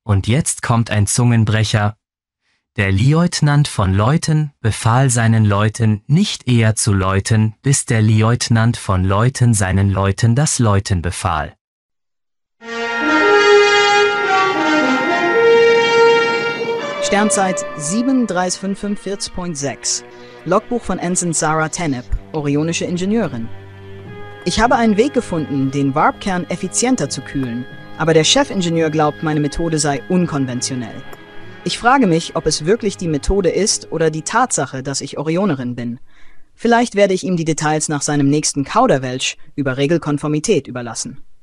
Und jetzt kommt ein Zungenbrecher. Der Lieutenant von Leuten befahl seinen Leuten, nicht eher zu läuten, bis der Lieutenant von Leuten seinen Leuten das Läuten befahl. Sternzeit 73545.6. Logbuch von Ensign Sarah Tennep, orionische Ingenieurin. Ich habe einen Weg gefunden, den Warp-Kern effizienter zu kühlen, aber der Chefingenieur glaubt, meine Methode sei unkonventionell. Ich frage mich, ob es wirklich die Methode ist oder die Tatsache, dass ich Orionerin bin. Vielleicht werde ich ihm die Details nach seinem nächsten Kauderwelsch über Regelkonformität überlassen.